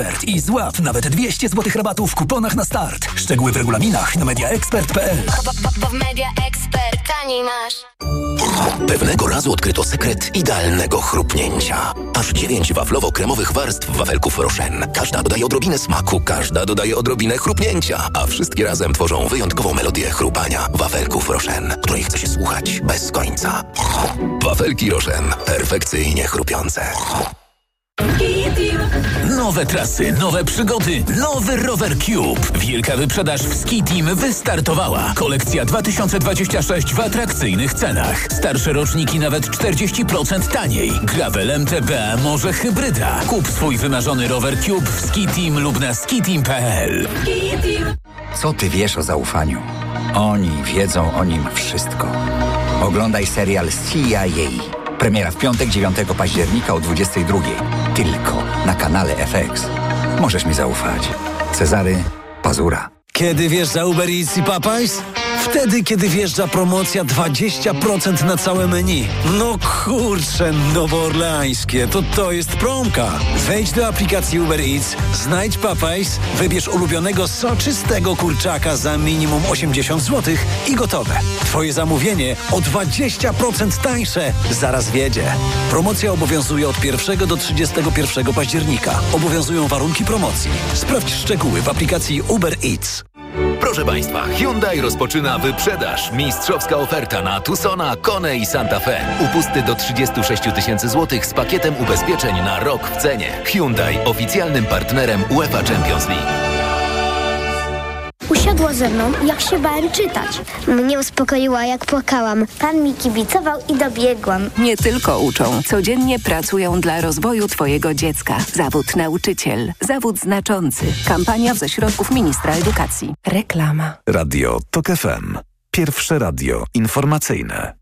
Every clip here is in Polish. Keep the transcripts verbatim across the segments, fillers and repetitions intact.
I złap nawet dwieście złotych rabatu w kuponach na start. Szczegóły w regulaminach na media expert kropka p l. Bo w Media Expert taniej masz. Pewnego razu odkryto sekret idealnego chrupnięcia. Aż dziewięć waflowo-kremowych warstw wafelków Rochen. Każda dodaje odrobinę smaku, każda dodaje odrobinę chrupnięcia, a wszystkie razem tworzą wyjątkową melodię chrupania wafelków Rochen, której chce się słuchać bez końca. Wafelki Rochen. Perfekcyjnie chrupiące. Nowe trasy, nowe przygody, nowy rower Cube. Wielka wyprzedaż w Ski Team wystartowała. Kolekcja dwa tysiące dwadzieścia sześć w atrakcyjnych cenach. Starsze roczniki nawet czterdzieści procent taniej. Gravel M T B, może hybryda. Kup swój wymarzony rower Cube w Ski Team lub na skiteam kropka p l. Co ty wiesz o zaufaniu? Oni wiedzą o nim wszystko. Oglądaj serial C I A. Premiera w piątek, dziewiątego października o dwudziestej drugiej. Tylko na kanale F X. Możesz mi zaufać. Cezary Pazura. Kiedy wjeżdża Uber Eats i Popeyes? Wtedy, kiedy wjeżdża promocja dwadzieścia procent na całe menu. No kurczę, nowoorleańskie, to to jest promka. Wejdź do aplikacji Uber Eats, znajdź Popeyes, wybierz ulubionego soczystego kurczaka za minimum osiemdziesiąt złotych i gotowe. Twoje zamówienie o dwadzieścia procent tańsze zaraz wjedzie. Promocja obowiązuje od pierwszego do trzydziestego pierwszego października. Obowiązują warunki promocji. Sprawdź szczegóły w aplikacji Uber Eats. Proszę Państwa, Hyundai rozpoczyna wyprzedaż. Mistrzowska oferta na Tucsona, Kone i Santa Fe. Upusty do trzydzieści sześć tysięcy złotych z pakietem ubezpieczeń na rok w cenie. Hyundai, oficjalnym partnerem UEFA Champions League. Usiadła ze mną, jak się bałem czytać. Mnie uspokoiła, jak płakałam. Pan mi kibicował i dobiegłam. Nie tylko uczą, codziennie pracują dla rozwoju Twojego dziecka. Zawód nauczyciel. Zawód znaczący. Kampania ze środków Ministra Edukacji. Reklama. Radio Tok F M. Pierwsze radio informacyjne.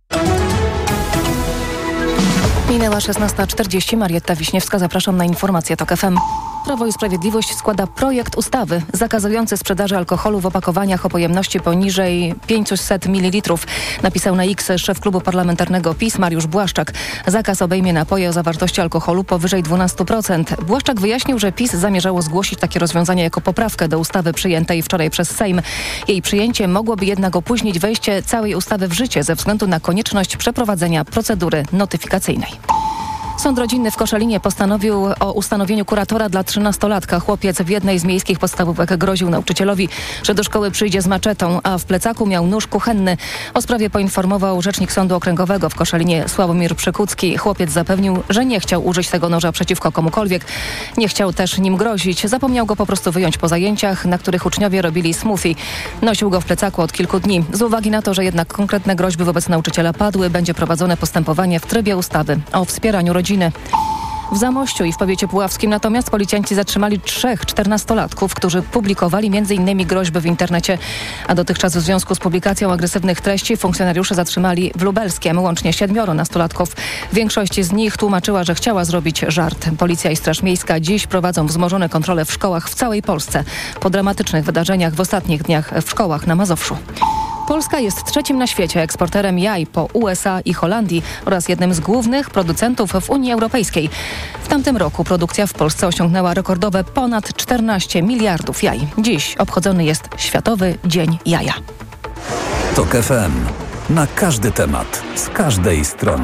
Minęła szesnasta czterdzieści. Marietta Wiśniewska, zapraszam na informacje Tok F M. Prawo i Sprawiedliwość składa projekt ustawy zakazujący sprzedaży alkoholu w opakowaniach o pojemności poniżej pięćset mililitrów. Napisał na X szef klubu parlamentarnego PiS Mariusz Błaszczak. Zakaz obejmie napoje o zawartości alkoholu powyżej dwanaście procent. Błaszczak wyjaśnił, że PiS zamierzało zgłosić takie rozwiązanie jako poprawkę do ustawy przyjętej wczoraj przez Sejm. Jej przyjęcie mogłoby jednak opóźnić wejście całej ustawy w życie ze względu na konieczność przeprowadzenia procedury notyfikacyjnej. Sąd rodzinny w Koszalinie postanowił o ustanowieniu kuratora dla trzynastolatka. Chłopiec w jednej z miejskich podstawówek groził nauczycielowi, że do szkoły przyjdzie z maczetą, a w plecaku miał nóż kuchenny. O sprawie poinformował rzecznik Sądu Okręgowego w Koszalinie Sławomir Przykucki. Chłopiec zapewnił, że nie chciał użyć tego noża przeciwko komukolwiek. Nie chciał też nim grozić. Zapomniał go po prostu wyjąć po zajęciach, na których uczniowie robili smoothie. Nosił go w plecaku od kilku dni. Z uwagi na to, że jednak konkretne groźby wobec nauczyciela padły, będzie prowadzone postępowanie w trybie ustawy o wspieraniu rodziny. W Zamościu i w powiecie puławskim natomiast policjanci zatrzymali trzech czternastolatków, którzy publikowali m in groźby w internecie, a dotychczas w związku z publikacją agresywnych treści funkcjonariusze zatrzymali w Lubelskiem łącznie siedmioro nastolatków. Większość z nich tłumaczyła, że chciała zrobić żart. Policja i Straż Miejska dziś prowadzą wzmożone kontrole w szkołach w całej Polsce po dramatycznych wydarzeniach w ostatnich dniach w szkołach na Mazowszu. Polska jest trzecim na świecie eksporterem jaj po U S A i Holandii oraz jednym z głównych producentów w Unii Europejskiej. W tamtym roku produkcja w Polsce osiągnęła rekordowe ponad czternaście miliardów jaj. Dziś obchodzony jest Światowy Dzień Jaja. Tok F M. Na każdy temat, z każdej strony.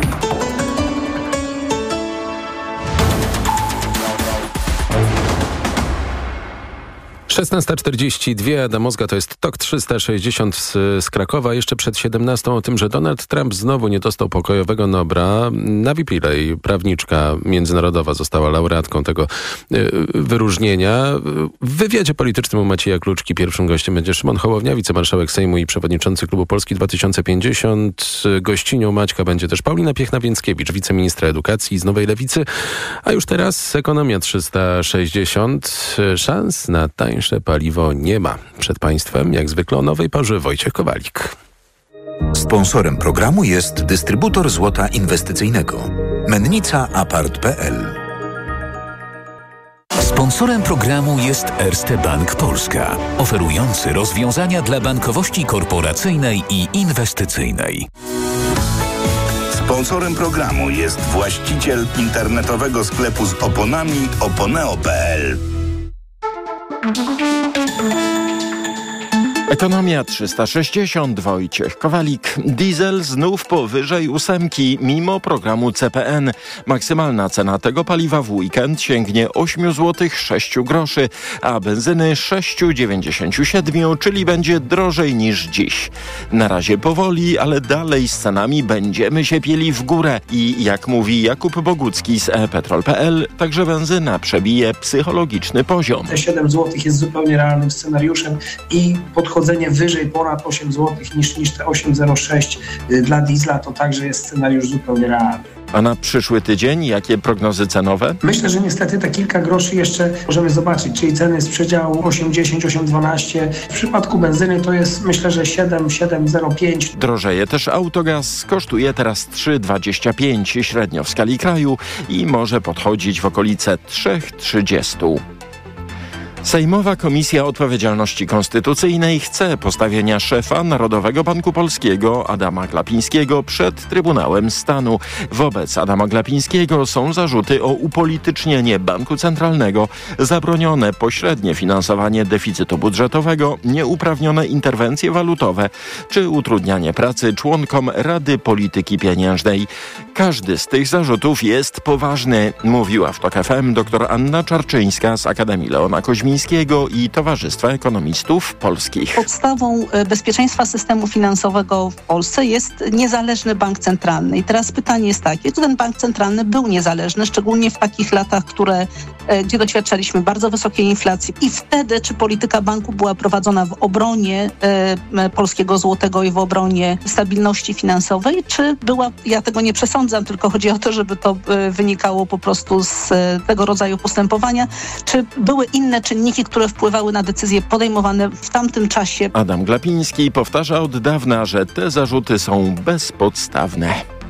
szesnasta czterdzieści dwa, Adam Mozga, to jest Tok trzysta sześćdziesiąt z, z Krakowa. Jeszcze przed siedemnastą o tym, że Donald Trump znowu nie dostał pokojowego Nobla. Navi Pillay, prawniczka międzynarodowa, została laureatką tego y, wyróżnienia. W wywiadzie politycznym u Macieja Kluczki pierwszym gościem będzie Szymon Hołownia, wicemarszałek Sejmu i przewodniczący Klubu Polski dwa tysiące pięćdziesiąt. Gościnią Maćka będzie też Paulina Piechna-Więckiewicz, wiceministra edukacji z Nowej Lewicy. A już teraz Ekonomia trzysta sześćdziesiąt. Szans na tańsze paliwo nie ma. Przed Państwem, jak zwykle o nowej porze, Wojciech Kowalik. Sponsorem programu jest dystrybutor złota inwestycyjnego Mennica Apart kropka p l. Sponsorem programu jest Erste Bank Polska, oferujący rozwiązania dla bankowości korporacyjnej i inwestycyjnej. Sponsorem programu jest właściciel internetowego sklepu z oponami oponeo kropka p l. Ekonomia trzysta sześćdziesiąt, Wojciech Kowalik. Diesel znów powyżej ósemki, mimo programu C P N. Maksymalna cena tego paliwa w weekend sięgnie osiem złotych sześć groszy, a benzyny sześć dziewięćdziesiąt siedem, czyli będzie drożej niż dziś. Na razie powoli, ale dalej z cenami będziemy się pieli w górę. I jak mówi Jakub Bogucki z e petrol kropka p l, także benzyna przebije psychologiczny poziom. Te siedem złotych jest zupełnie realnym scenariuszem i podchodzenie wyżej ponad osiem złotych niż, niż te osiem zero sześć dla diesla to także jest scenariusz zupełnie realny. A na przyszły tydzień jakie prognozy cenowe? Myślę, że niestety te kilka groszy jeszcze możemy zobaczyć, czyli ceny z przedziału osiem dziesięć, osiem dwanaście. W przypadku benzyny to jest myślę, że siedem, siedem zero pięć. Drożeje też autogaz, kosztuje teraz trzy dwadzieścia pięć średnio w skali kraju i może podchodzić w okolice trzy trzydzieści. Sejmowa Komisja Odpowiedzialności Konstytucyjnej chce postawienia szefa Narodowego Banku Polskiego Adama Glapińskiego przed Trybunałem Stanu. Wobec Adama Glapińskiego są zarzuty o upolitycznienie Banku Centralnego, zabronione pośrednie finansowanie deficytu budżetowego, nieuprawnione interwencje walutowe czy utrudnianie pracy członkom Rady Polityki Pieniężnej. Każdy z tych zarzutów jest poważny, mówiła w TOK F M dr Anna Czarczyńska z Akademii Leona Koźmińskiego i Towarzystwa Ekonomistów Polskich. Podstawą bezpieczeństwa systemu finansowego w Polsce jest niezależny bank centralny. I teraz pytanie jest takie, czy ten bank centralny był niezależny, szczególnie w takich latach, które, gdzie doświadczaliśmy bardzo wysokiej inflacji. I wtedy, czy polityka banku była prowadzona w obronie e, polskiego złotego i w obronie stabilności finansowej, czy była, ja tego nie przesądzam, tylko chodzi o to, żeby to e, wynikało po prostu z e, tego rodzaju postępowania, czy były inne czynniki, które wpływały na decyzje podejmowane w tamtym czasie. Adam Glapiński powtarza od dawna, że te zarzuty są bezpodstawne.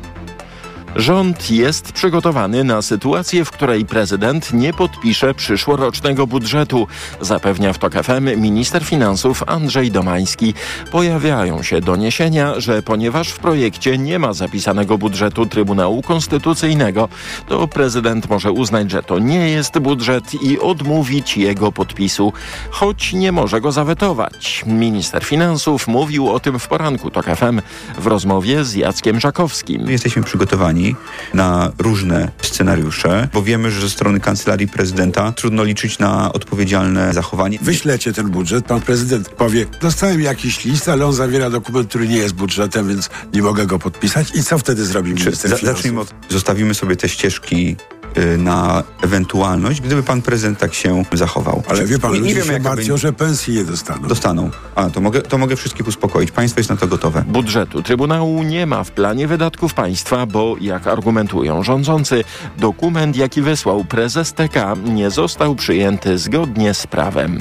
Rząd jest przygotowany na sytuację, w której prezydent nie podpisze przyszłorocznego budżetu, zapewnia w TOK F M minister finansów Andrzej Domański. Pojawiają się doniesienia, że ponieważ w projekcie nie ma zapisanego budżetu Trybunału Konstytucyjnego, to prezydent może uznać, że to nie jest budżet i odmówić jego podpisu, choć nie może go zawetować. Minister finansów mówił o tym w poranku TOK F M w rozmowie z Jackiem Żakowskim. Jesteśmy przygotowani na różne scenariusze, bo wiemy, że ze strony Kancelarii Prezydenta trudno liczyć na odpowiedzialne zachowanie. Wyślecie ten budżet, pan prezydent powie, dostałem jakiś list, ale on zawiera dokument, który nie jest budżetem, więc nie mogę go podpisać. I co wtedy zrobi minister Za, finansów? Zacznijmy od, zostawimy sobie te ścieżki y, na ewentualność, gdyby pan prezydent tak się zachował. Ale Czy, wie pan, nie, ludzie nie wiem, się martwią, będzie... że pensji nie dostaną. Dostaną. A, to mogę, to mogę wszystkich uspokoić. Państwo jest na to gotowe. Budżetu Trybunału nie ma w planie wydatków państwa, bo jak argumentują rządzący, dokument, jaki wysłał prezes T K, nie został przyjęty zgodnie z prawem.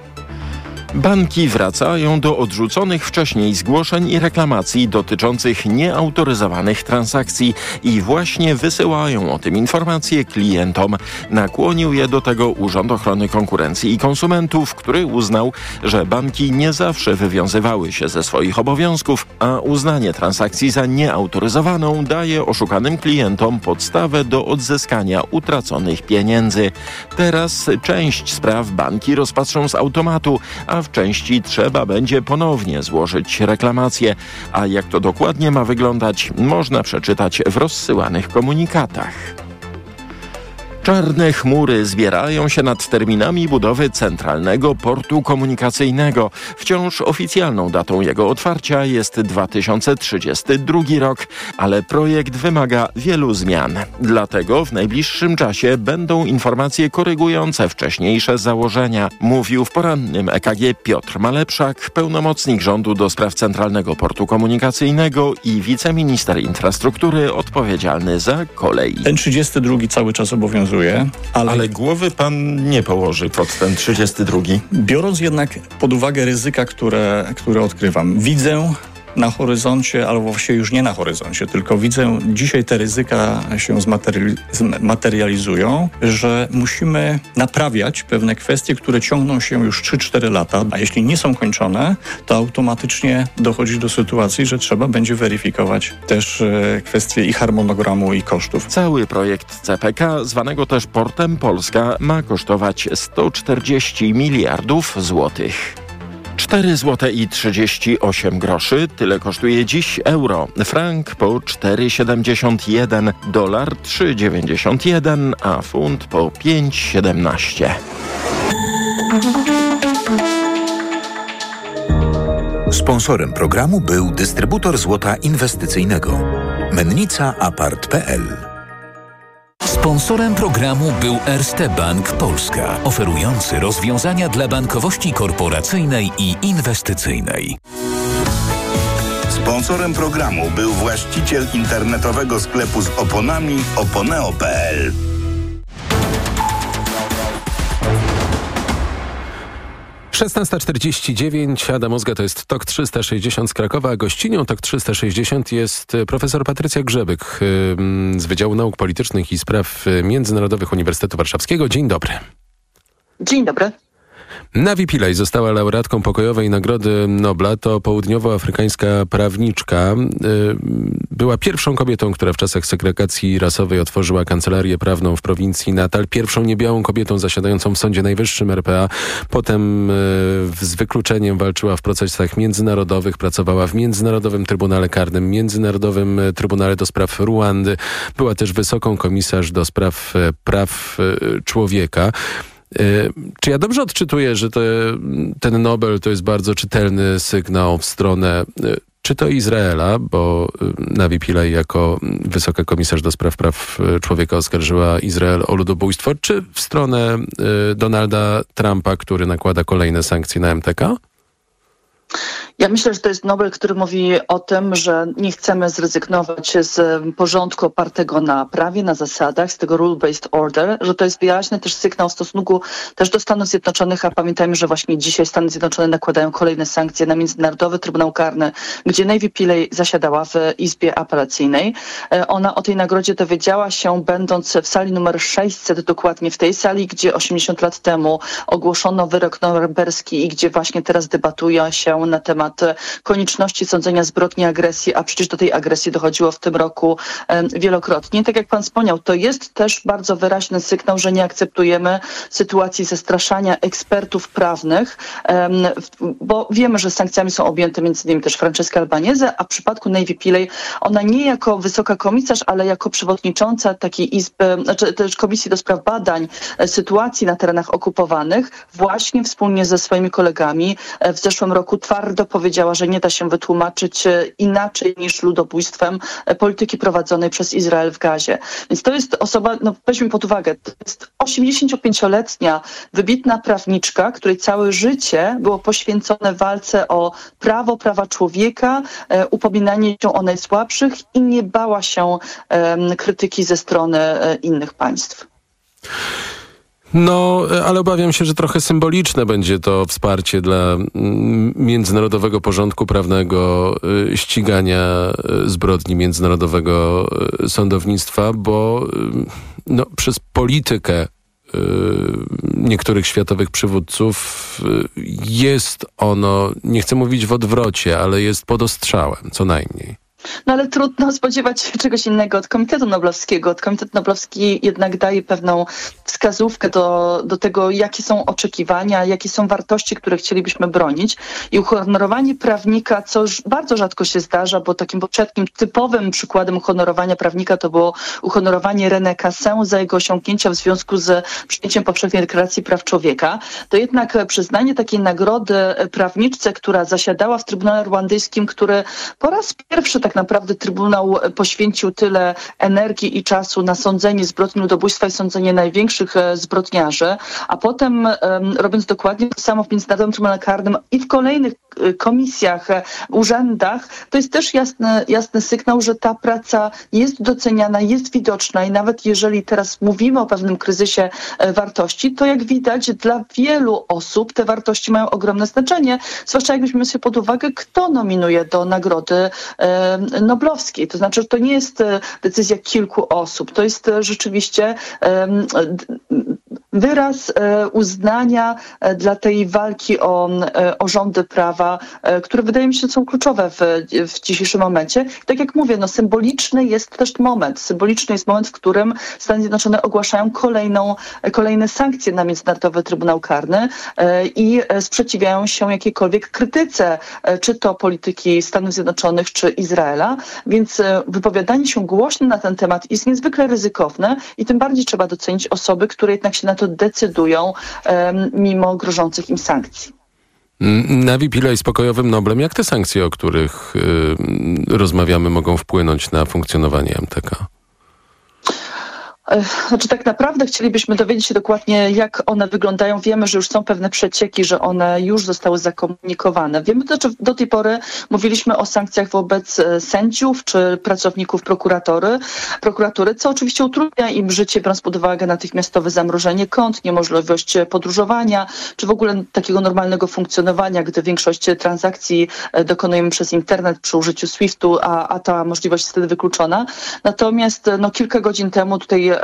Banki wracają do odrzuconych wcześniej zgłoszeń i reklamacji dotyczących nieautoryzowanych transakcji i właśnie wysyłają o tym informacje klientom. Nakłonił je do tego Urząd Ochrony Konkurencji i Konsumentów, który uznał, że banki nie zawsze wywiązywały się ze swoich obowiązków, a uznanie transakcji za nieautoryzowaną daje oszukanym klientom podstawę do odzyskania utraconych pieniędzy. Teraz część spraw banki rozpatrzą z automatu, a w części trzeba będzie ponownie złożyć reklamację. A jak to dokładnie ma wyglądać, można przeczytać w rozsyłanych komunikatach. Czarne chmury zbierają się nad terminami budowy Centralnego Portu Komunikacyjnego. Wciąż oficjalną datą jego otwarcia jest dwa tysiące trzydziesty drugi rok, ale projekt wymaga wielu zmian. Dlatego w najbliższym czasie będą informacje korygujące wcześniejsze założenia, mówił w porannym E K G Piotr Malepszak, pełnomocnik rządu do spraw Centralnego Portu Komunikacyjnego i wiceminister infrastruktury odpowiedzialny za kolej. Ten trzydziesty drugi cały czas obowiązuje. Ale, ale głowy pan nie położy pod ten trzydziesty drugi. Biorąc jednak pod uwagę ryzyka, które, które odkrywam, widzę na horyzoncie, albo właściwie już nie na horyzoncie, tylko widzę, dzisiaj te ryzyka się zmateriali- zmaterializują, że musimy naprawiać pewne kwestie, które ciągną się już trzy cztery lata, a jeśli nie są kończone, to automatycznie dochodzi do sytuacji, że trzeba będzie weryfikować też e, kwestie i harmonogramu, i kosztów. Cały projekt C P K, zwanego też Portem Polska, ma kosztować sto czterdzieści miliardów złotych. cztery złote i trzydzieści osiem groszy. Tyle kosztuje dziś euro. Frank po cztery siedemdziesiąt jeden, dolar trzy dziewięćdziesiąt jeden, a funt po pięć siedemnaście. Sponsorem programu był dystrybutor złota inwestycyjnego. Mennica Apart kropka p l. Sponsorem programu był Erste Bank Polska, oferujący rozwiązania dla bankowości korporacyjnej i inwestycyjnej. Sponsorem programu był właściciel internetowego sklepu z oponami oponeo kropka p l. szesnasta czterdzieści dziewięć, Adam Ozga, to jest TOK trzysta sześćdziesiąt z Krakowa, a gościnią TOK trzysta sześćdziesiąt jest profesor Patrycja Grzebyk z Wydziału Nauk Politycznych i Spraw Międzynarodowych Uniwersytetu Warszawskiego. Dzień dobry. Dzień dobry. Navi Pillay została laureatką Pokojowej Nagrody Nobla. To południowoafrykańska prawniczka. Była pierwszą kobietą, która w czasach segregacji rasowej otworzyła kancelarię prawną w prowincji Natal. Pierwszą niebiałą kobietą zasiadającą w Sądzie Najwyższym R P A. Potem z wykluczeniem walczyła w procesach międzynarodowych. Pracowała w Międzynarodowym Trybunale Karnym, Międzynarodowym Trybunale do Spraw Ruandy. Była też wysoką komisarz do spraw praw człowieka. Czy ja dobrze odczytuję, że te, ten Nobel to jest bardzo czytelny sygnał w stronę czy to Izraela, bo Navi Pillay jako wysoka komisarz do spraw praw człowieka oskarżyła Izrael o ludobójstwo, czy w stronę Donalda Trumpa, który nakłada kolejne sankcje na M T K? Ja myślę, że to jest Nobel, który mówi o tym, że nie chcemy zrezygnować z porządku opartego na prawie, na zasadach, z tego rule-based order, że to jest wyraźny też sygnał w stosunku też do Stanów Zjednoczonych, a pamiętajmy, że właśnie dzisiaj Stany Zjednoczone nakładają kolejne sankcje na Międzynarodowy Trybunał Karny, gdzie Navi Pillay zasiadała w Izbie Apelacyjnej. Ona o tej nagrodzie dowiedziała się, będąc w sali numer sześćset, dokładnie w tej sali, gdzie osiemdziesiąt lat temu ogłoszono wyrok norymberski i gdzie właśnie teraz debatuje się na temat konieczności sądzenia zbrodni agresji, a przecież do tej agresji dochodziło w tym roku e, wielokrotnie. Tak jak pan wspomniał, to jest też bardzo wyraźny sygnał, że nie akceptujemy sytuacji zastraszania ekspertów prawnych, e, bo wiemy, że sankcjami są objęte między innymi też Francesca Albanese, a w przypadku Navi Pillay ona nie jako wysoka komisarz, ale jako przewodnicząca takiej izby, znaczy też Komisji do Spraw Badań e, Sytuacji na terenach okupowanych, właśnie wspólnie ze swoimi kolegami e, w zeszłym roku twardo powiedziała, że nie da się wytłumaczyć inaczej niż ludobójstwem polityki prowadzonej przez Izrael w Gazie. Więc to jest osoba, no weźmy pod uwagę, to jest osiemdziesięciopięcioletnia wybitna prawniczka, której całe życie było poświęcone walce o prawo, prawa człowieka, e, upominanie się o najsłabszych i nie bała się e, krytyki ze strony e, innych państw. No, ale obawiam się, że trochę symboliczne będzie to wsparcie dla międzynarodowego porządku prawnego, ścigania zbrodni międzynarodowego sądownictwa, bo no, przez politykę niektórych światowych przywódców jest ono, nie chcę mówić w odwrocie, ale jest pod ostrzałem, co najmniej. No ale trudno spodziewać się czegoś innego od Komitetu Noblowskiego. Komitet Noblowski jednak daje pewną wskazówkę do, do tego, jakie są oczekiwania, jakie są wartości, które chcielibyśmy bronić. I uhonorowanie prawnika, co bardzo rzadko się zdarza, bo takim poprzednim typowym przykładem uhonorowania prawnika to było uhonorowanie René Cassin za jego osiągnięcia w związku z przyjęciem Powszechnej Deklaracji Praw Człowieka. To jednak przyznanie takiej nagrody prawniczce, która zasiadała w Trybunale Rwandyjskim, który po raz pierwszy tak tak naprawdę Trybunał poświęcił tyle energii i czasu na sądzenie zbrodni ludobójstwa i sądzenie największych zbrodniarzy, a potem robiąc dokładnie to samo w Międzynarodowym Trybunale Karnym i w kolejnych komisjach, urzędach, to jest też jasny, jasny sygnał, że ta praca jest doceniana, jest widoczna i nawet jeżeli teraz mówimy o pewnym kryzysie wartości, to jak widać dla wielu osób te wartości mają ogromne znaczenie, zwłaszcza jak weźmiemy sobie pod uwagę, kto nominuje do nagrody e, noblowskiej. To znaczy, że to nie jest decyzja kilku osób, to jest rzeczywiście e, wyraz e, uznania e, dla tej walki o, e, o rządy prawa, e, które wydaje mi się są kluczowe w, w dzisiejszym momencie. Tak jak mówię, no symboliczny jest też moment. Symboliczny jest moment, w którym Stany Zjednoczone ogłaszają kolejną, kolejne sankcje na Międzynarodowy Trybunał Karny e, i sprzeciwiają się jakiejkolwiek krytyce, e, czy to polityki Stanów Zjednoczonych, czy Izraela. Więc e, wypowiadanie się głośno na ten temat jest niezwykle ryzykowne i tym bardziej trzeba docenić osoby, które jednak się na to decydują e, mimo grożących im sankcji. Navi Pillay z pokojowym Noblem. Jak te sankcje, o których y, rozmawiamy, mogą wpłynąć na funkcjonowanie M T K? Znaczy tak naprawdę chcielibyśmy dowiedzieć się dokładnie, jak one wyglądają. Wiemy, że już są pewne przecieki, że one już zostały zakomunikowane. Wiemy też, że do tej pory mówiliśmy o sankcjach wobec sędziów czy pracowników prokuratury, prokuratury, co oczywiście utrudnia im życie, biorąc pod uwagę natychmiastowe zamrożenie kont, niemożliwość podróżowania, czy w ogóle takiego normalnego funkcjonowania, gdy większość transakcji dokonujemy przez internet przy użyciu swiftu, a, a ta możliwość jest wtedy wykluczona. Natomiast no, kilka godzin temu tutaj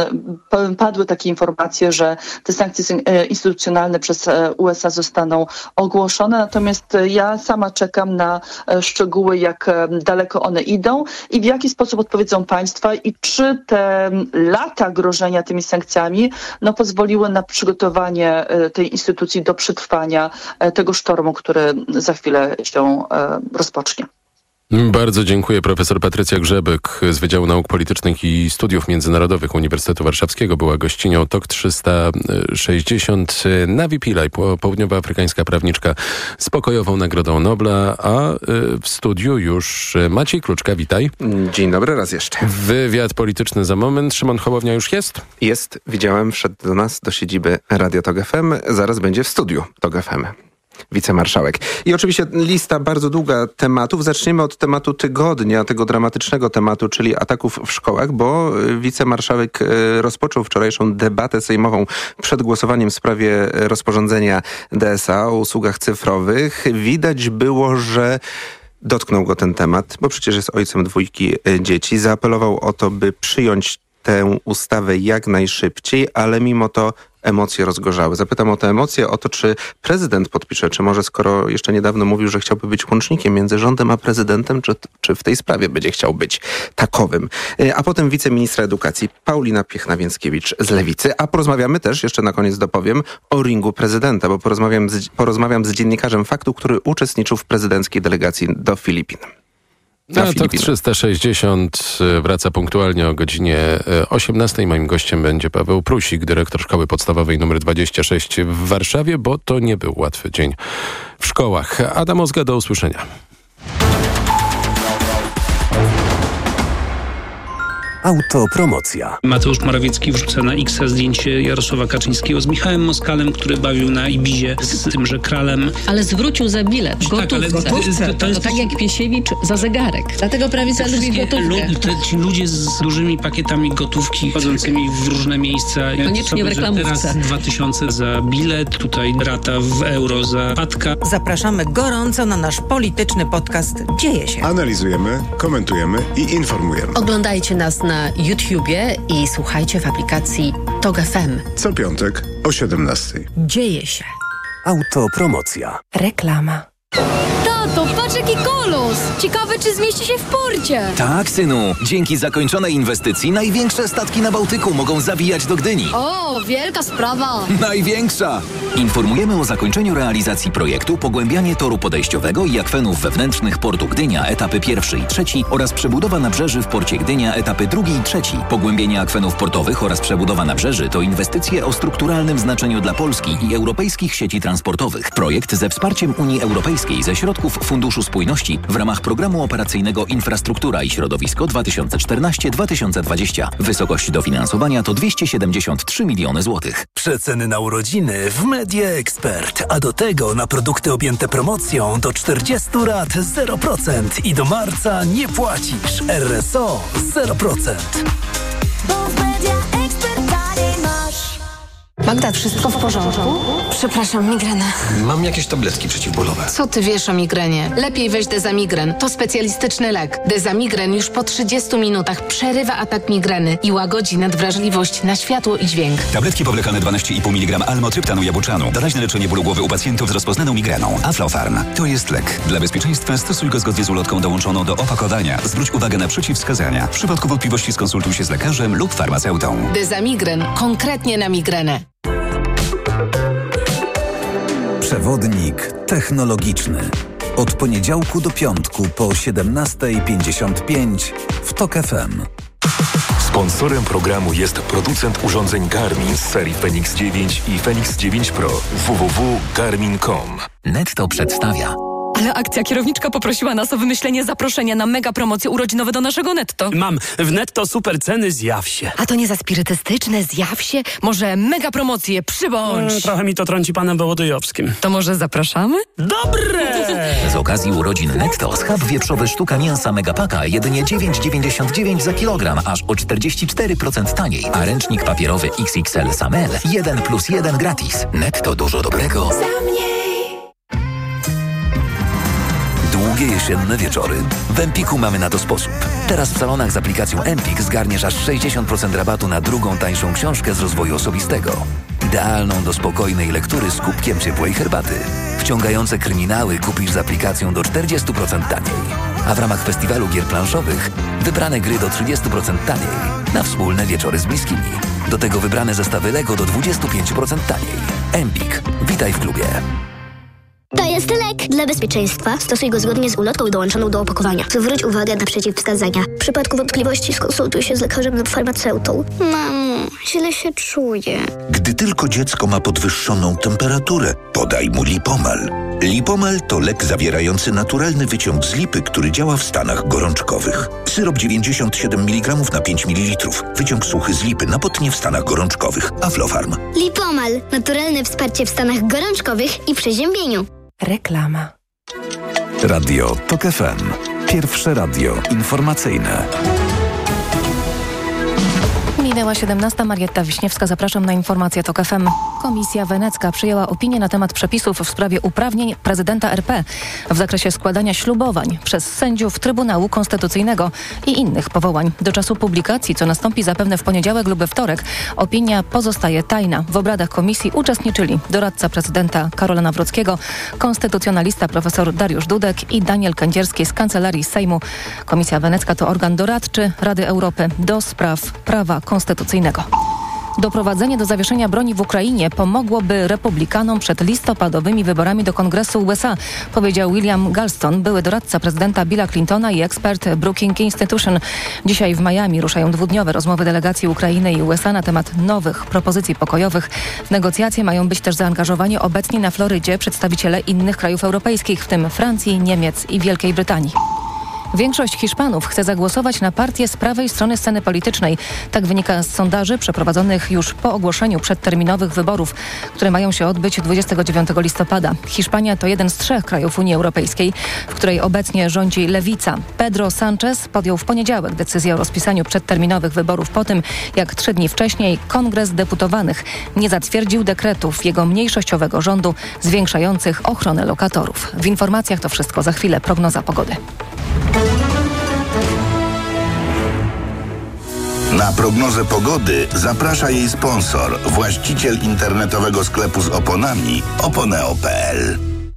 padły takie informacje, że te sankcje instytucjonalne przez U S A zostaną ogłoszone, natomiast ja sama czekam na szczegóły, jak daleko one idą i w jaki sposób odpowiedzą państwa i czy te lata grożenia tymi sankcjami no, pozwoliły na przygotowanie tej instytucji do przetrwania tego sztormu, który za chwilę się rozpocznie. Bardzo dziękuję. Profesor Patrycja Grzebyk z Wydziału Nauk Politycznych i Studiów Międzynarodowych Uniwersytetu Warszawskiego była gościnią T O K trzysta sześćdziesiąt. Navi Pillay, południowoafrykańska prawniczka z pokojową Nagrodą Nobla, a w studiu już Maciej Kluczka. Witaj. Dzień dobry raz jeszcze. Wywiad polityczny za moment. Szymon Hołownia już jest? Jest. Widziałem, wszedł do nas, do siedziby Radio T O K F M. Zaraz będzie w studiu T O K F M. Wicemarszałek. I oczywiście lista bardzo długa tematów. Zaczniemy od tematu tygodnia, tego dramatycznego tematu, czyli ataków w szkołach, bo wicemarszałek rozpoczął wczorajszą debatę sejmową przed głosowaniem w sprawie rozporządzenia D S A o usługach cyfrowych. Widać było, że dotknął go ten temat, bo przecież jest ojcem dwójki dzieci. Zaapelował o to, by przyjąć tę ustawę jak najszybciej, ale mimo to emocje rozgorzały. Zapytam o te emocje, o to, czy prezydent podpisze, czy może skoro jeszcze niedawno mówił, że chciałby być łącznikiem między rządem a prezydentem, czy, czy w tej sprawie będzie chciał być takowym. A potem wiceministra edukacji Paulina Piechna-Więckiewicz z Lewicy. A porozmawiamy też, jeszcze na koniec dopowiem, o ringu prezydenta, bo porozmawiam z, porozmawiam z dziennikarzem Faktu, który uczestniczył w prezydenckiej delegacji do Filipin. Na T O K trzysta sześćdziesiąt wraca punktualnie o godzinie osiemnastej. Moim gościem będzie Paweł Prusik, dyrektor Szkoły Podstawowej nr dwadzieścia sześć w Warszawie, bo to nie był łatwy dzień w szkołach. Adam Ozga, do usłyszenia. Autopromocja. Mateusz Morawiecki wrzuca na X zdjęcie Jarosława Kaczyńskiego z Michałem Moskalem, który bawił na Ibizie z tymże kralem. Ale zwrócił za bilet. Gotówkę. Tak, ale gotówce. To, to, jest... to tak jak Piesiewicz za zegarek. Dlatego prawica lubi gotówkę. Lu- te, ci ludzie z dużymi pakietami gotówki chodzącymi w różne miejsca. Koniecznie w reklamówce. Teraz dwa tysiące za bilet, tutaj rata w euro za patka. Zapraszamy gorąco na nasz polityczny podcast Dzieje się. Analizujemy, komentujemy i informujemy. Oglądajcie nas na na YouTubie i słuchajcie w aplikacji T O K F M. Co piątek o siedemnastej. Dzieje się. Autopromocja. Reklama. Tato, patrz jaki kolos! Ciekawe, czy zmieści się w porcie. Tak, synu. Dzięki zakończonej inwestycji największe statki na Bałtyku mogą zawijać do Gdyni. O, wielka sprawa. Największa! Informujemy o zakończeniu realizacji projektu Pogłębianie toru podejściowego i akwenów wewnętrznych portu Gdynia, etapy pierwszy i trzeci oraz przebudowa nabrzeży w porcie Gdynia, etapy drugi i trzeci. Pogłębienie akwenów portowych oraz przebudowa nabrzeży to inwestycje o strukturalnym znaczeniu dla Polski i europejskich sieci transportowych. Projekt ze wsparciem Unii Europejskiej ze środków Funduszu Spójności w ramach Programu Operacyjnego Infrastruktura i Środowisko dwa tysiące czternaście do dwa tysiące dwudziestego. Wysokość dofinansowania to dwieście siedemdziesiąt trzy miliony złotych. Przeceny na urodziny w Media Expert, a do tego na produkty objęte promocją do czterdziestu rat zero procent i do marca nie płacisz. R S O zero procent. Magda, wszystko w porządku? Przepraszam, migrena. Mam jakieś tabletki przeciwbólowe. Co ty wiesz o migrenie? Lepiej weź Dezamigren. To specjalistyczny lek. Dezamigren już po trzydziestu minutach przerywa atak migreny i łagodzi nadwrażliwość na światło i dźwięk. Tabletki powlekane dwanaście i pół miligrama almotryptanu jabłczanu. Doraźne leczenie bólu głowy u pacjentów z rozpoznaną migreną. Aflofarm. To jest lek. Dla bezpieczeństwa stosuj go zgodnie z ulotką dołączoną do opakowania. Zwróć uwagę na przeciwwskazania. W przypadku wątpliwości skonsultuj się z lekarzem lub farmaceutą. Dezamigren. Konkretnie na migrenę. Przewodnik technologiczny. Od poniedziałku do piątku po siedemnasta pięćdziesiąt pięć w TOK F M. Sponsorem programu jest producent urządzeń Garmin z serii Fenix dziewięć i Fenix dziewięć Pro. w w w kropka garmin kropka com. Netto przedstawia. Ale akcja kierowniczka poprosiła nas o wymyślenie zaproszenia na mega promocje urodzinowe do naszego Netto. Mam. W Netto super ceny, zjaw się. A to nie za spirytystyczne, zjaw się? Może mega promocje, przybądź. E, trochę mi to trąci panem Wołodyjowskim. To może zapraszamy? Dobre! Z okazji urodzin Netto schab wieprzowy sztuka mięsa Megapaka jedynie dziewięć dziewięćdziesiąt dziewięć za kilogram, aż o czterdzieści cztery procent taniej. A ręcznik papierowy X X L Samel jeden plus jeden gratis. Netto dużo dobrego. Długie jesienne wieczory. W Empiku mamy na to sposób. Teraz w salonach z aplikacją Empik zgarniesz aż sześćdziesiąt procent rabatu na drugą tańszą książkę z rozwoju osobistego. Idealną do spokojnej lektury z kubkiem ciepłej herbaty. Wciągające kryminały kupisz z aplikacją do czterdzieści procent taniej. A w ramach festiwalu gier planszowych wybrane gry do trzydzieści procent taniej. Na wspólne wieczory z bliskimi. Do tego wybrane zestawy Lego do dwadzieścia pięć procent taniej. Empik. Witaj w klubie. To jest lek. Dla bezpieczeństwa stosuj go zgodnie z ulotką dołączoną do opakowania. Zwróć uwagę na przeciwwskazania. W przypadku wątpliwości skonsultuj się z lekarzem lub farmaceutą. Mamo, źle się czuję. Gdy tylko dziecko ma podwyższoną temperaturę, podaj mu Lipomal. Lipomal to lek zawierający naturalny wyciąg z lipy, który działa w stanach gorączkowych. Syrop dziewięćdziesiąt siedem miligramów na pięć mililitrów. Wyciąg suchy z lipy na potnie w stanach gorączkowych. Aflofarm. Lipomal. Naturalne wsparcie w stanach gorączkowych i przeziębieniu. Reklama. Radio TOK F M. Pierwsze radio informacyjne. Minęła siedemnasta. Marietta Wiśniewska. Zapraszam na informację TOK F M. Komisja Wenecka przyjęła opinię na temat przepisów w sprawie uprawnień prezydenta R P w zakresie składania ślubowań przez sędziów Trybunału Konstytucyjnego i innych powołań. Do czasu publikacji, co nastąpi zapewne w poniedziałek lub we wtorek, opinia pozostaje tajna. W obradach komisji uczestniczyli doradca prezydenta Karola Nawrockiego, konstytucjonalista profesor Dariusz Dudek i Daniel Kędzierski z Kancelarii Sejmu. Komisja Wenecka to organ doradczy Rady Europy do spraw prawa konstytucyjnego. Doprowadzenie do zawieszenia broni w Ukrainie pomogłoby republikanom przed listopadowymi wyborami do Kongresu U S A, powiedział William Galston, były doradca prezydenta Billa Clintona i ekspert Brookings Institution. Dzisiaj w Miami ruszają dwudniowe rozmowy delegacji Ukrainy i U S A na temat nowych propozycji pokojowych. W negocjacje mają być też zaangażowani obecni na Florydzie przedstawiciele innych krajów europejskich, w tym Francji, Niemiec i Wielkiej Brytanii. Większość Hiszpanów chce zagłosować na partię z prawej strony sceny politycznej. Tak wynika z sondaży przeprowadzonych już po ogłoszeniu przedterminowych wyborów, które mają się odbyć dwudziestego dziewiątego listopada. Hiszpania to jeden z trzech krajów Unii Europejskiej, w której obecnie rządzi lewica. Pedro Sanchez podjął w poniedziałek decyzję o rozpisaniu przedterminowych wyborów po tym, jak trzy dni wcześniej Kongres Deputowanych nie zatwierdził dekretów jego mniejszościowego rządu zwiększających ochronę lokatorów. W informacjach to wszystko, za chwilę prognoza pogody. Na prognozę pogody zaprasza jej sponsor, właściciel internetowego sklepu z oponami oponeo kropka p l.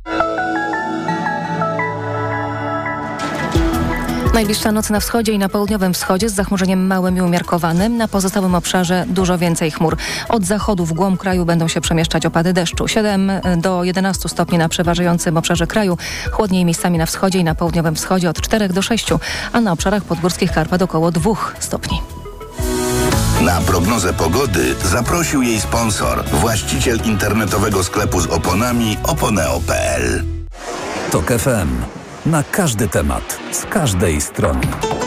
Najbliższa noc na wschodzie i na południowym wschodzie z zachmurzeniem małym i umiarkowanym. Na pozostałym obszarze dużo więcej chmur. Od zachodu w głąb kraju będą się przemieszczać opady deszczu. siedem do jedenastu stopni na przeważającym obszarze kraju. Chłodniej miejscami na wschodzie i na południowym wschodzie od czterech do sześciu, a na obszarach podgórskich Karpat około dwóch stopni. Na prognozę pogody zaprosił jej sponsor, właściciel internetowego sklepu z oponami oponeo kropka p l. TOK F M. Na każdy temat, z każdej strony.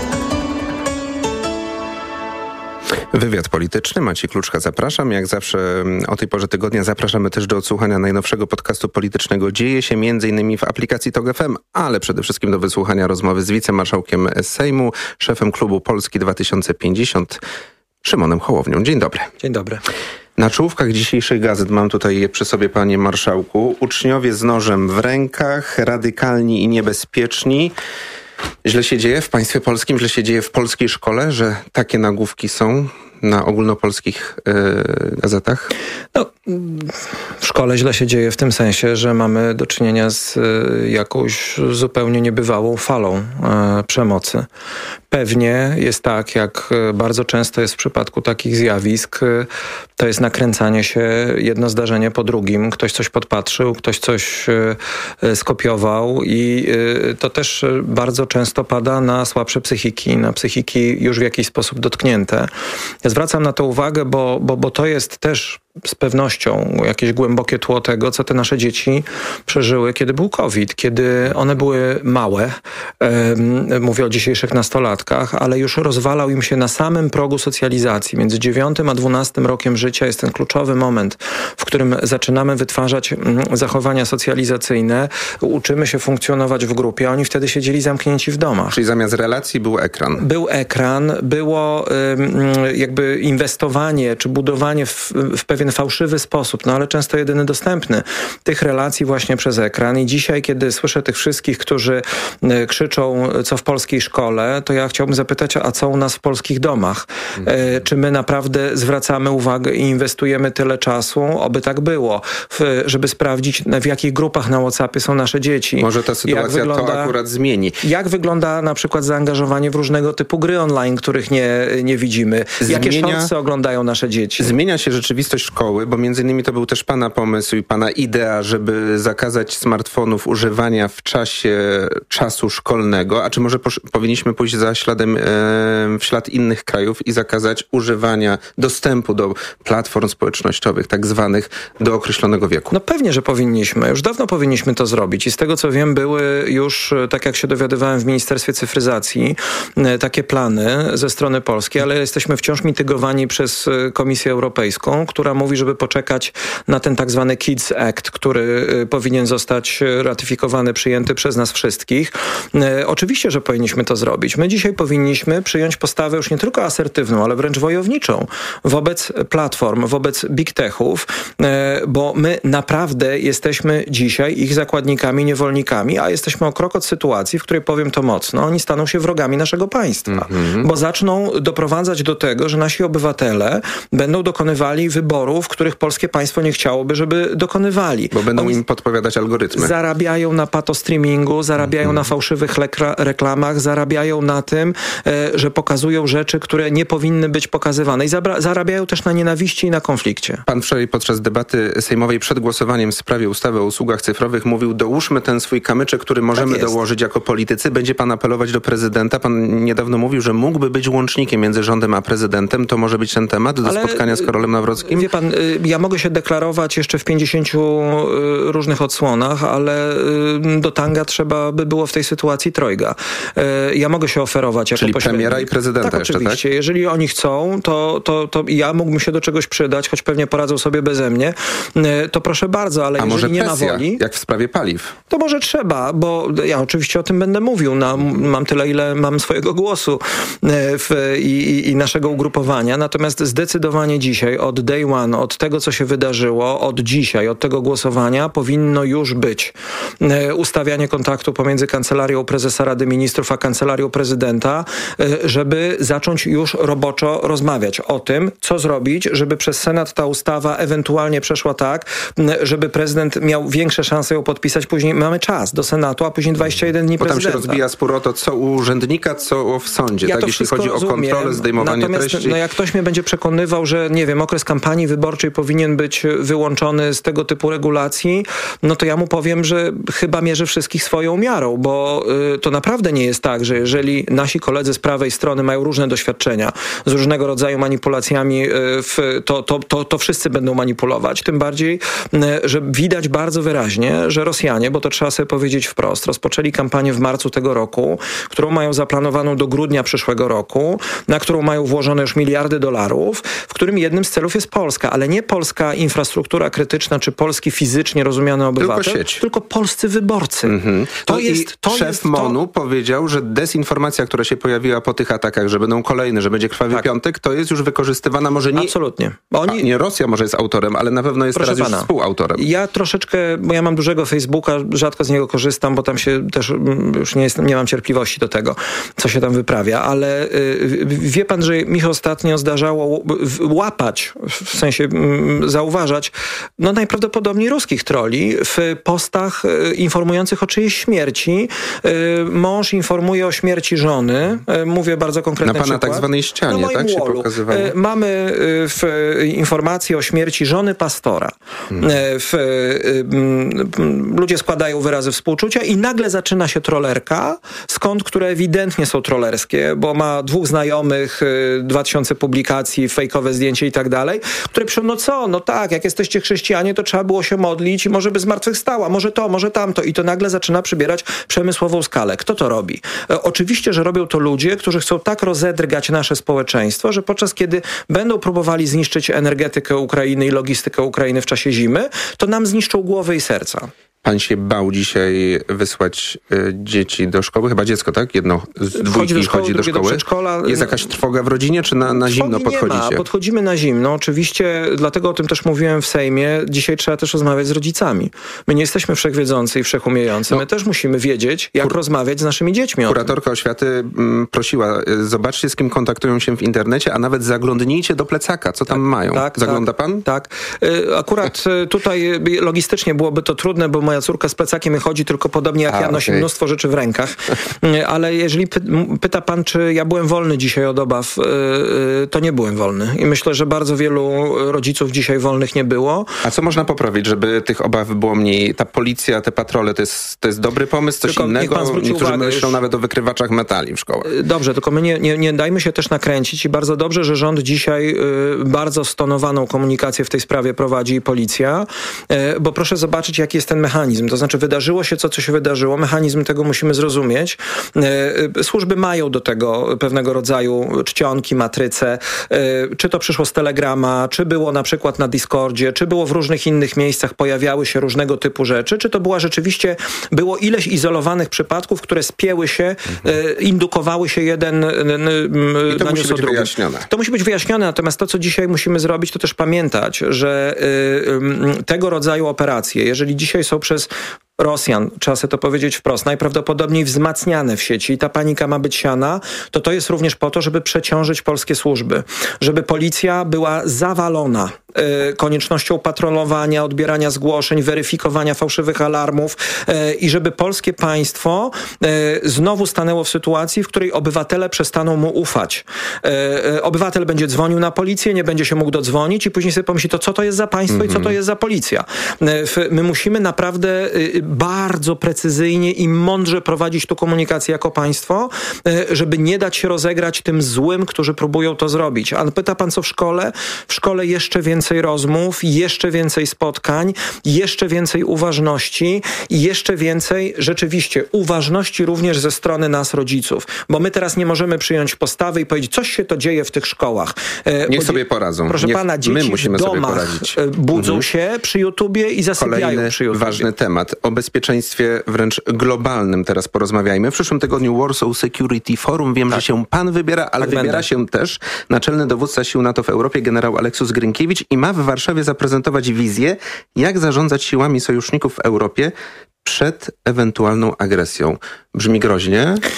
Wywiad polityczny. Maciej Kluczka, zapraszam. Jak zawsze o tej porze tygodnia zapraszamy też do odsłuchania najnowszego podcastu politycznego. Dzieje się między innymi w aplikacji TOK F M, ale przede wszystkim do wysłuchania rozmowy z wicemarszałkiem Sejmu, szefem klubu Polski dwa tysiące pięćdziesiąt, Szymonem Hołownią. Dzień dobry. Dzień dobry. Na czołówkach dzisiejszych gazet, mam tutaj je przy sobie, panie marszałku, uczniowie z nożem w rękach, radykalni i niebezpieczni. Źle się dzieje w państwie polskim, źle się dzieje w polskiej szkole, że takie nagłówki są na ogólnopolskich yy, gazetach? No, w szkole źle się dzieje w tym sensie, że mamy do czynienia z y, jakąś zupełnie niebywałą falą y, przemocy. Pewnie jest tak, jak bardzo często jest w przypadku takich zjawisk, y, to jest nakręcanie się jedno zdarzenie po drugim. Ktoś coś podpatrzył, ktoś coś y, y, skopiował i y, to też bardzo często pada na słabsze psychiki, na psychiki już w jakiś sposób dotknięte. Ja zwracam na to uwagę, bo, bo, bo to jest też z pewnością jakieś głębokie tło tego, co te nasze dzieci przeżyły, kiedy był COVID, kiedy one były małe, um, mówię o dzisiejszych nastolatkach, ale już rozwalał im się na samym progu socjalizacji. Między dziewiątym a dwunastym rokiem życia jest ten kluczowy moment, w którym zaczynamy wytwarzać um, zachowania socjalizacyjne, uczymy się funkcjonować w grupie, a oni wtedy siedzieli zamknięci w domach. Czyli zamiast relacji był ekran. Był ekran, było um, jakby inwestowanie, czy budowanie w, w pewien fałszywy sposób, no ale często jedyny dostępny tych relacji właśnie przez ekran. I dzisiaj, kiedy słyszę tych wszystkich, którzy y, krzyczą, co w polskiej szkole, to ja chciałbym zapytać, a co u nas w polskich domach? Y, czy my naprawdę zwracamy uwagę i inwestujemy tyle czasu, oby tak było, w, żeby sprawdzić, w jakich grupach na WhatsAppie są nasze dzieci. Może ta sytuacja wygląda, to akurat zmieni. Jak wygląda na przykład zaangażowanie w różnego typu gry online, których nie, nie widzimy? Zmienia, Jakie shortsy oglądają nasze dzieci? Zmienia się rzeczywistość szkoły, bo między innymi to był też pana pomysł i pana idea, żeby zakazać smartfonów używania w czasie czasu szkolnego, a czy może posz- powinniśmy pójść za śladem, e, w ślad innych krajów i zakazać używania dostępu do platform społecznościowych, tak zwanych, do określonego wieku? No pewnie, że powinniśmy. Już dawno powinniśmy to zrobić i z tego co wiem, były już, tak jak się dowiadywałem w Ministerstwie Cyfryzacji, takie plany ze strony polskiej, ale jesteśmy wciąż mitygowani przez Komisję Europejską, która mówi, żeby poczekać na ten tak zwany Kids Act, który powinien zostać ratyfikowany, przyjęty przez nas wszystkich. Oczywiście, że powinniśmy to zrobić. My dzisiaj powinniśmy przyjąć postawę już nie tylko asertywną, ale wręcz wojowniczą wobec platform, wobec big techów, bo my naprawdę jesteśmy dzisiaj ich zakładnikami, niewolnikami, a jesteśmy o krok od sytuacji, w której, powiem to mocno, oni staną się wrogami naszego państwa, mm-hmm. bo zaczną doprowadzać do tego, że nasi obywatele będą dokonywali wyborów, których polskie państwo nie chciałoby, żeby dokonywali. Bo będą Oni im podpowiadać algorytmy. Zarabiają na patostreamingu, zarabiają mm-hmm. na fałszywych lekra- reklamach, zarabiają na tym, e, że pokazują rzeczy, które nie powinny być pokazywane i zabra- zarabiają też na nienawiści i na konflikcie. Pan wczoraj podczas debaty sejmowej przed głosowaniem w sprawie ustawy o usługach cyfrowych mówił, dołóżmy ten swój kamyczek, który możemy tak dołożyć jako politycy. Będzie pan apelować do prezydenta. Pan niedawno mówił, że mógłby być łącznikiem między rządem a prezydentem. To może być ten temat do Ale, spotkania z Karolem Nawrockim? Wie pan, ja mogę się deklarować jeszcze w pięćdziesięciu różnych odsłonach, ale do tanga trzeba by było w tej sytuacji trojga. Ja mogę się oferować jako Czyli pośrednik. premiera i prezydenta tak, jeszcze, oczywiście. tak? Jeżeli oni chcą, to, to, to ja mógłbym się do czegoś przydać, choć pewnie poradzą sobie beze mnie, to proszę bardzo, ale A jeżeli może nie presja, ma woli... jak w sprawie paliw? To może trzeba, bo ja oczywiście o tym będę mówił. Na, mam tyle, ile mam swojego głosu w, i, i naszego ugrupowania. Natomiast zdecydowanie dzisiaj, od day one, od tego, co się wydarzyło, od dzisiaj, od tego głosowania powinno już być ustawianie kontaktu pomiędzy Kancelarią Prezesa Rady Ministrów a Kancelarią Prezydenta, żeby zacząć już roboczo rozmawiać o tym, co zrobić, żeby przez Senat ta ustawa ewentualnie przeszła tak, żeby prezydent miał większe szanse ją podpisać. Później mamy czas do Senatu, a później dwadzieścia jeden dni Bo tam prezydenta. się rozbija spór o to, co u urzędnika, co w sądzie. Ja tak, to jeśli chodzi rozumiem. o kontrolę, zdejmowanie Natomiast, treści. No jak ktoś mnie będzie przekonywał, że nie wiem, okres kampanii wyborczej wyborczej powinien być wyłączony z tego typu regulacji, no to ja mu powiem, że chyba mierzy wszystkich swoją miarą, bo y, to naprawdę nie jest tak, że jeżeli nasi koledzy z prawej strony mają różne doświadczenia z różnego rodzaju manipulacjami, y, w, to, to, to, to wszyscy będą manipulować. Tym bardziej, y, że widać bardzo wyraźnie, że Rosjanie, bo to trzeba sobie powiedzieć wprost, rozpoczęli kampanię w marcu tego roku, którą mają zaplanowaną do grudnia przyszłego roku, na którą mają włożone już miliardy dolarów, w którym jednym z celów jest Polska, ale nie polska infrastruktura krytyczna, czy polski fizycznie rozumiany obywatel, tylko, sieć. tylko polscy wyborcy. Mhm. To no jest, to szef jest MONu to... powiedział, że dezinformacja, która się pojawiła po tych atakach, że będą kolejne, że będzie krwawy tak. piątek, to jest już wykorzystywana, może nie... Absolutnie. Oni... A, nie Rosja może jest autorem, ale na pewno jest Proszę teraz pana, już współautorem. Ja troszeczkę, bo ja mam dużego Facebooka, rzadko z niego korzystam, bo tam się też już nie, jest, nie mam cierpliwości do tego, co się tam wyprawia, ale y, wie pan, że mi się ostatnio zdarzało łapać, w sensie y, zauważać, no najprawdopodobniej ruskich troli w postach y, informujących o czyjejś śmierci. Y, mąż informuje o śmierci żony, y, mówię bardzo konkretny przykład. Na pana przykład. tak zwanej ścianie, no, tak się pokazywało? Y, mamy y, w, y, informację o śmierci żony pastora. Hmm. Y, w, y, y, ludzie składają wyrazy współczucia i nagle zaczyna się trollerka, skąd, które ewidentnie są trollerskie, bo ma dwóch znajomych, y, dwa tysiące publikacji, fejkowe zdjęcie i tak dalej, które piszą, no co, no tak, jak jesteście chrześcijanie, to trzeba było się modlić i może by zmartwychwstała, może to, może tamto. I to nagle zaczyna przybierać przemysłową skalę. Kto to robi? E, oczywiście, że robią to ludzie, którzy chcą tak rozedrgać nasze społeczeństwo, że podczas kiedy będą próbowali zniszczyć energetykę Ukrainy i logistykę Ukrainy w czasie zimy, to nam zniszczą głowy i serca. Pan się bał dzisiaj wysłać y, dzieci do szkoły? Chyba dziecko, tak? Jedno z dwójki chodzi do szkoły. Chodzi do szkoły. Do przedszkola. Jest jakaś trwoga w rodzinie, czy na, na zimno podchodzicie? Nie ma. Podchodzimy na zimno. Oczywiście, dlatego o tym też mówiłem w Sejmie. Dzisiaj trzeba też rozmawiać z rodzicami. My nie jesteśmy wszechwiedzący i wszechumiejący. No. My też musimy wiedzieć, jak Kur... rozmawiać z naszymi dziećmi. Kuratorka oświaty m, prosiła, zobaczcie, z kim kontaktują się w internecie, a nawet zaglądnijcie do plecaka, co tam tak, mają. Tak, Zagląda tak, pan? Tak. Akurat tutaj logistycznie byłoby to trudne, bo moja córka z plecakiem chodzi tylko podobnie jak A, ja, nosi okay. mnóstwo rzeczy w rękach. Ale jeżeli py- pyta pan, czy ja byłem wolny dzisiaj od obaw, yy, to nie byłem wolny. I myślę, że bardzo wielu rodziców dzisiaj wolnych nie było. A co można poprawić, żeby tych obaw było mniej? Ta policja, te patrole, to jest, to jest dobry pomysł? Coś tylko innego? Niektórzy uwagę, myślą już... nawet o wykrywaczach metali w szkołach. Dobrze, tylko my nie, nie, nie dajmy się też nakręcić i bardzo dobrze, że rząd dzisiaj yy, bardzo stonowaną komunikację w tej sprawie prowadzi i policja, yy, bo proszę zobaczyć, jaki jest ten mechanizm. To znaczy wydarzyło się to, co się wydarzyło. Mechanizm tego musimy zrozumieć. Yy, służby mają do tego pewnego rodzaju czcionki, matryce. Yy, czy to przyszło z Telegrama, czy było na przykład na Discordzie, czy było w różnych innych miejscach, pojawiały się różnego typu rzeczy, czy to była rzeczywiście, było ileś izolowanych przypadków, które spięły się, yy, indukowały się jeden yy, I to musi być wyjaśnione. To musi być wyjaśnione, natomiast to, co dzisiaj musimy zrobić, to też pamiętać, że yy, yy, tego rodzaju operacje, jeżeli dzisiaj są przez Rosjan, trzeba sobie to powiedzieć wprost, najprawdopodobniej wzmacniane w sieci i ta panika ma być siana, to to jest również po to, żeby przeciążyć polskie służby, żeby policja była zawalona y, koniecznością patrolowania, odbierania zgłoszeń, weryfikowania fałszywych alarmów y, i żeby polskie państwo y, znowu stanęło w sytuacji, w której obywatele przestaną mu ufać. Y, y, obywatel będzie dzwonił na policję, nie będzie się mógł dodzwonić i później sobie pomyśli, to co to jest za państwo mm-hmm. i co to jest za policja. Y, my musimy naprawdę y, bardzo precyzyjnie i mądrze prowadzić tu komunikację jako państwo, żeby nie dać się rozegrać tym złym, którzy próbują to zrobić. A pyta pan, co w szkole? W szkole jeszcze więcej rozmów, jeszcze więcej spotkań, jeszcze więcej uważności i jeszcze więcej rzeczywiście uważności również ze strony nas, rodziców. Bo my teraz nie możemy przyjąć postawy i powiedzieć, coś się to dzieje w tych szkołach. Niech sobie poradzą. Proszę Niech pana, dzieci my musimy w domach sobie budzą mhm. się przy YouTubie i zasypiają Kolejny przy YouTubie. ważny temat. O bezpieczeństwie wręcz globalnym teraz porozmawiajmy. W przyszłym tygodniu Warsaw Security Forum. Wiem, tak. że się pan wybiera, ale tak wybiera będę. się też naczelny dowódca sił NATO w Europie, generał Aleksius Grynkiewicz i ma w Warszawie zaprezentować wizję, jak zarządzać siłami sojuszników w Europie przed ewentualną agresją. Brzmi groźnie?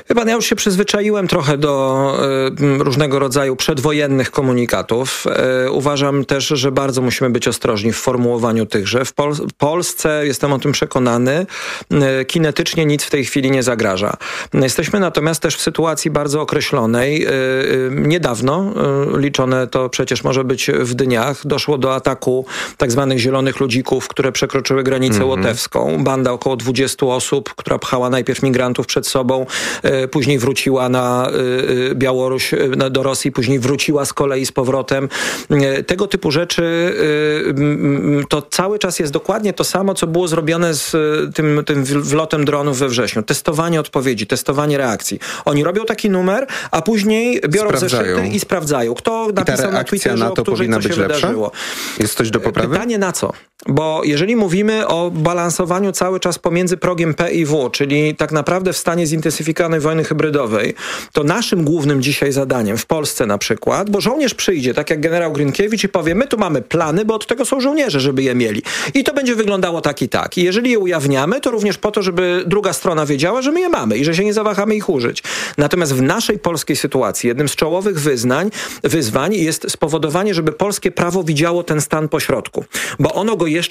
Wie pan, ja już się przyzwyczaiłem trochę do y, różnego rodzaju przedwojennych komunikatów. Y, uważam też, że bardzo musimy być ostrożni w formułowaniu tychże. W, Pol- w Polsce, jestem o tym przekonany, y, kinetycznie nic w tej chwili nie zagraża. Jesteśmy natomiast też w sytuacji bardzo określonej. Y, y, niedawno, y, liczone to przecież może być w dniach, doszło do ataku tak zwanych zielonych ludzików, które przekroczyły granicę mm-hmm. łotewską. Banda około dwudziestu osób, która pchała najpierw migrantów przed sobą, y, później wróciła na y, Białoruś, y, do Rosji, później wróciła z kolei z powrotem. Y, tego typu rzeczy y, y, to cały czas jest dokładnie to samo, co było zrobione z y, tym, tym wlotem dronów we wrześniu. Testowanie odpowiedzi, testowanie reakcji. Oni robią taki numer, a później biorą Sprawdzają. zeszyty i sprawdzają. Kto napisał na Twitterze, na to o której powinna co się być lepsza? wydarzyło. Jest coś do poprawy? Pytanie na co? Bo jeżeli mówimy o balansowaniu cały czas pomiędzy progiem P i W, czyli tak naprawdę w stanie zintensyfikowanej wojny hybrydowej, to naszym głównym dzisiaj zadaniem w Polsce na przykład, bo żołnierz przyjdzie, tak jak generał Grinkiewicz i powie, my tu mamy plany, bo od tego są żołnierze, żeby je mieli. I to będzie wyglądało tak i tak. I jeżeli je ujawniamy, to również po to, żeby druga strona wiedziała, że my je mamy i że się nie zawahamy ich użyć. Natomiast w naszej polskiej sytuacji jednym z czołowych wyznań, wyzwań jest spowodowanie, żeby polskie prawo widziało ten stan pośrodku. Bo ono go jeszcze